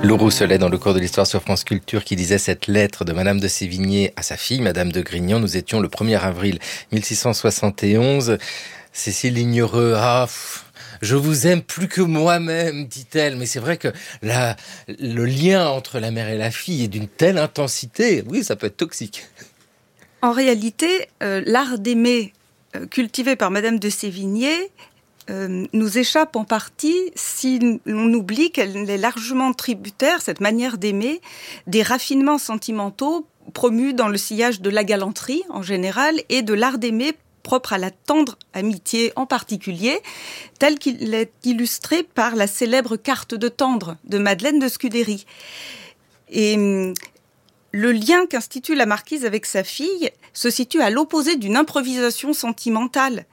Lou Rousselet, dans le cours de l'histoire sur France Culture, qui disait cette lettre de Madame de Sévigné à sa fille, Madame de Grignan. Nous étions le 1er avril 1671. Cécile Lignereux, je vous aime plus que moi-même, dit-elle. Mais c'est vrai que le lien entre la mère et la fille est d'une telle intensité. Oui, ça peut être toxique. En réalité, l'art d'aimer cultivé par Madame de Sévigné nous échappe en partie si l'on oublie qu'elle est largement tributaire, cette manière d'aimer, des raffinements sentimentaux promus dans le sillage de la galanterie en général et de l'art d'aimer propre à la tendre amitié en particulier, tel qu'il est illustré par la célèbre carte de tendre de Madeleine de Scudéry. Et le lien qu'institue la marquise avec sa fille se situe à l'opposé d'une improvisation sentimentale.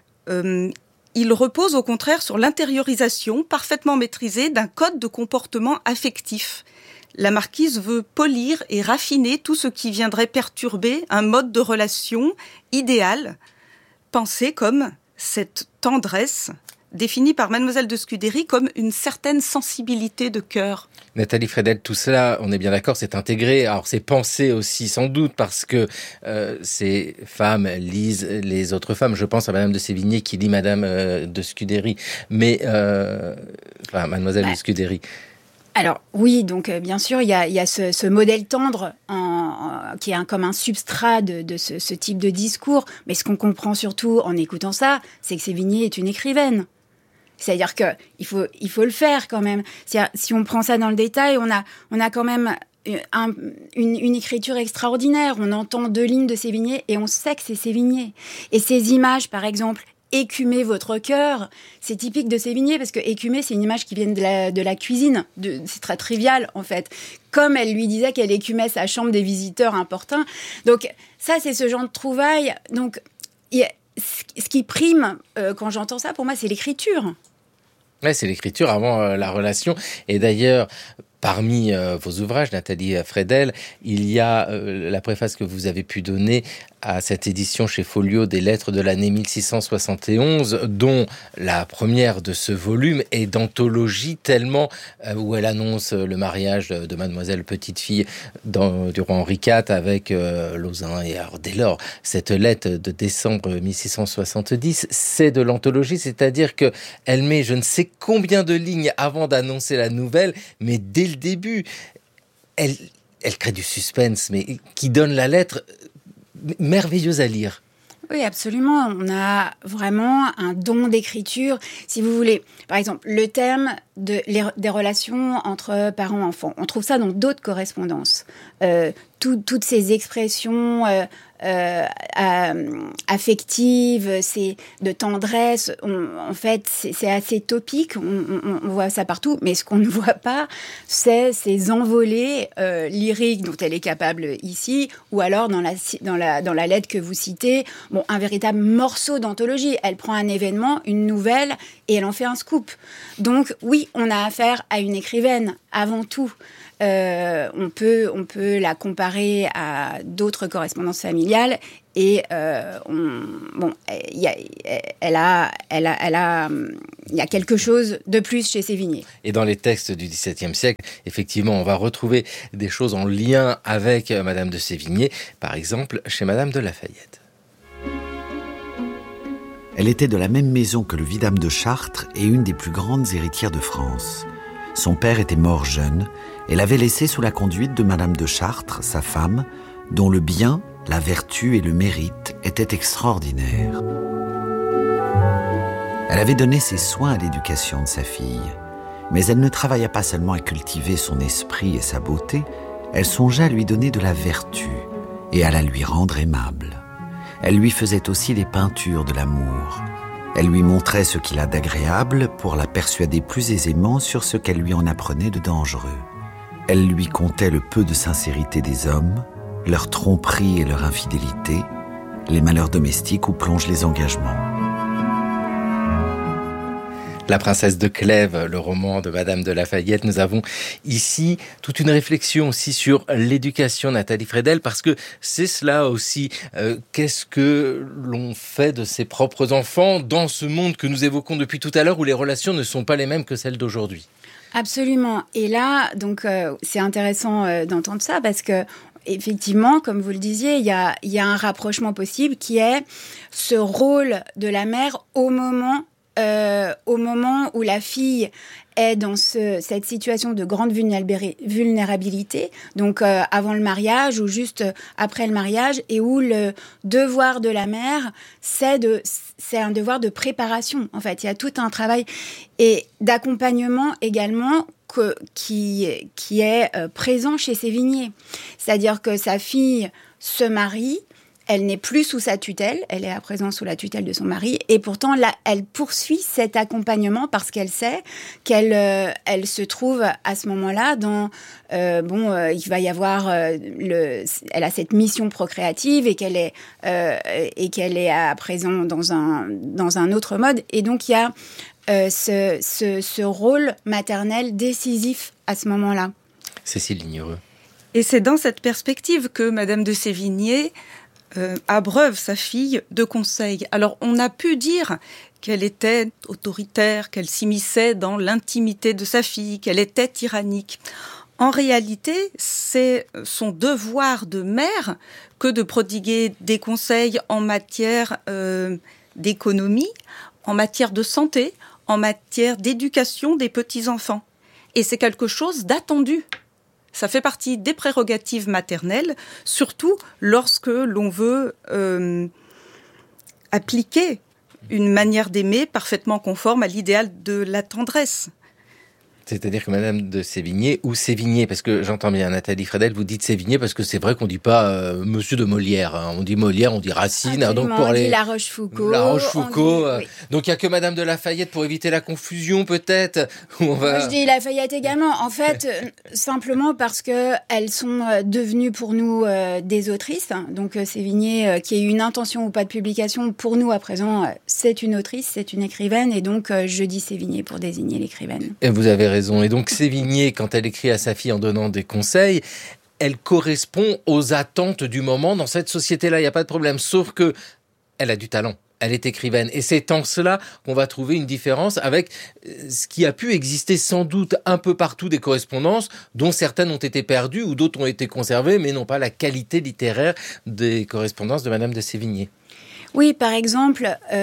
Il repose au contraire sur l'intériorisation parfaitement maîtrisée d'un code de comportement affectif. La marquise veut polir et raffiner tout ce qui viendrait perturber un mode de relation idéal, pensé comme cette tendresse définie par Mademoiselle de Scudéry comme une certaine sensibilité de cœur. Nathalie Fredel, tout cela, on est bien d'accord, c'est intégré. Alors c'est pensé aussi sans doute parce que ces femmes lisent les autres femmes. Je pense à Madame de Sévigné qui lit Madame de Scudéry, mais Mademoiselle de Scudéry. Alors oui, donc bien sûr, il y a ce modèle tendre qui est comme un substrat de ce type de discours. Mais ce qu'on comprend surtout en écoutant ça, c'est que Sévigné est une écrivaine. C'est-à-dire que il faut le faire quand même. Si on prend ça dans le détail, on a quand même une écriture extraordinaire. On entend 2 lignes de Sévigné et on sait que c'est Sévigné. Et ces images, par exemple, écumer votre cœur, c'est typique de Sévigné parce que écumer, c'est une image qui vient de la cuisine. C'est très trivial en fait. Comme elle lui disait qu'elle écumait sa chambre des visiteurs importuns. Donc ça, c'est ce genre de trouvailles. Donc ce qui prime quand j'entends ça, pour moi, c'est l'écriture. Ouais, c'est l'écriture avant la relation. Et d'ailleurs, parmi vos ouvrages, Nathalie Fredel, il y a la préface que vous avez pu donner à cette édition chez Folio des lettres de l'année 1671, dont la première de ce volume est d'anthologie tellement où elle annonce le mariage de Mademoiselle Petite-Fille du roi Henri IV avec Lauzun. Et alors, dès lors, cette lettre de décembre 1670, c'est de l'anthologie, c'est-à-dire que elle met je ne sais combien de lignes avant d'annoncer la nouvelle, mais dès le début, elle crée du suspense, mais qui donne la lettre merveilleuse à lire. Oui, absolument. On a vraiment un don d'écriture. Si vous voulez, par exemple, le thème des relations entre parents-enfants. On trouve ça dans d'autres correspondances. Toutes ces expressions affectives, c'est de tendresse. En fait, c'est assez topique. On voit ça partout. Mais ce qu'on ne voit pas, c'est ces envolées lyriques dont elle est capable ici, ou alors dans la lettre que vous citez. Bon, un véritable morceau d'anthologie. Elle prend un événement, une nouvelle, et elle en fait un scoop. Donc, oui, on a affaire à une écrivaine avant tout. On peut la comparer à d'autres correspondances familiales et il y a quelque chose de plus chez Sévigné. Et dans les textes du XVIIe siècle, effectivement, on va retrouver des choses en lien avec Madame de Sévigné, par exemple chez Madame de Lafayette. Elle était de la même maison que le vidame de Chartres et une des plus grandes héritières de France. Son père était mort jeune et l'avait laissée sous la conduite de Madame de Chartres, sa femme, dont le bien, la vertu et le mérite étaient extraordinaires. Elle avait donné ses soins à l'éducation de sa fille, mais elle ne travailla pas seulement à cultiver son esprit et sa beauté, elle songea à lui donner de la vertu et à la lui rendre aimable. Elle lui faisait aussi les peintures de l'amour. Elle lui montrait ce qu'il a d'agréable pour la persuader plus aisément sur ce qu'elle lui en apprenait de dangereux. Elle lui contait le peu de sincérité des hommes, leur tromperie et leur infidélité, les malheurs domestiques où plongent les engagements. La princesse de Clèves, le roman de Madame de Lafayette. Nous avons ici toute une réflexion aussi sur l'éducation, Nathalie Fredel, parce que c'est cela aussi. Qu'est-ce que l'on fait de ses propres enfants dans ce monde que nous évoquons depuis tout à l'heure où les relations ne sont pas les mêmes que celles d'aujourd'hui? Absolument. Et là, donc, c'est intéressant d'entendre ça parce que effectivement, comme vous le disiez, il y a un rapprochement possible qui est ce rôle de la mère au moment où la fille est dans cette situation de grande vulnérabilité, donc avant le mariage ou juste après le mariage, et où le devoir de la mère, c'est un devoir de préparation. En fait, il y a tout un travail et d'accompagnement également qui est présent chez Sévigné. C'est-à-dire que sa fille se marie, elle n'est plus sous sa tutelle, elle est à présent sous la tutelle de son mari, et pourtant là, elle poursuit cet accompagnement parce qu'elle sait qu'elle se trouve à ce moment-là dans il va y avoir elle a cette mission procréative et qu'elle est à présent dans un autre mode, et donc il y a ce rôle maternel décisif à ce moment-là. Cécile Lignereux. Et c'est dans cette perspective que Madame de Sévigné abreuve sa fille de conseils. Alors, on a pu dire qu'elle était autoritaire, qu'elle s'immisçait dans l'intimité de sa fille, qu'elle était tyrannique. En réalité, c'est son devoir de mère que de prodiguer des conseils en matière d'économie, en matière de santé, en matière d'éducation des petits-enfants. Et c'est quelque chose d'attendu. Ça fait partie des prérogatives maternelles, surtout lorsque l'on veut appliquer une manière d'aimer parfaitement conforme à l'idéal de la tendresse. C'est-à-dire que Madame de Sévigné ou Sévigné, parce que j'entends bien Nathalie Fredel, vous dites Sévigné parce que c'est vrai qu'on dit pas Monsieur de Molière, hein. On dit Molière, on dit Racine. Absolument, Donc pour on dit La Rochefoucauld. La Rochefoucauld. Oui. Donc il y a que Madame de Lafayette pour éviter la confusion peut-être. Moi, je dis Lafayette également. En fait, simplement parce que elles sont devenues pour nous des autrices. Donc Sévigné, qui ait eu une intention ou pas de publication, pour nous à présent, c'est une autrice, c'est une écrivaine, et donc je dis Sévigné pour désigner l'écrivaine. Et vous avez raison. Et donc Sévigné, quand elle écrit à sa fille en donnant des conseils, elle correspond aux attentes du moment. Dans cette société-là, il n'y a pas de problème, sauf que elle a du talent. Elle est écrivaine. Et c'est en cela qu'on va trouver une différence avec ce qui a pu exister sans doute un peu partout des correspondances, dont certaines ont été perdues ou d'autres ont été conservées, mais n'ont pas la qualité littéraire des correspondances de Madame de Sévigné. Oui, par exemple,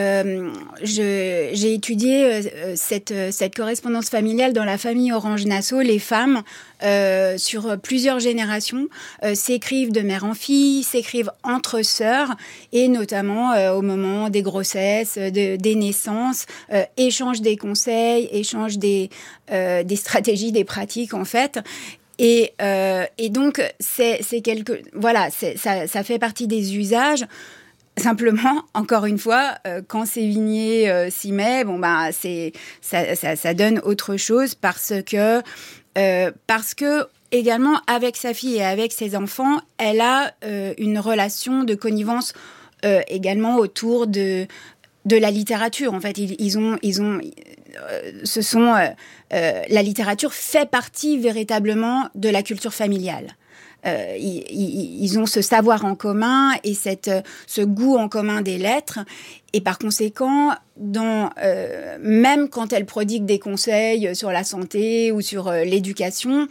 j'ai étudié cette correspondance familiale dans la famille Orange-Nassau. Les femmes, sur plusieurs générations, s'écrivent de mère en fille, s'écrivent entre sœurs, et notamment au moment des grossesses, des naissances, échangent des conseils, échangent des stratégies, des pratiques, en fait. Et donc, ça fait partie des usages. Simplement, encore une fois, quand Sévigné s'y met, ça donne autre chose parce que également avec sa fille et avec ses enfants, elle a une relation de connivence également autour de la littérature. En fait, la littérature fait partie véritablement de la culture familiale. Ils ont ce savoir en commun et ce goût en commun des lettres. Et par conséquent, même quand elle prodigue des conseils sur la santé ou sur l'éducation,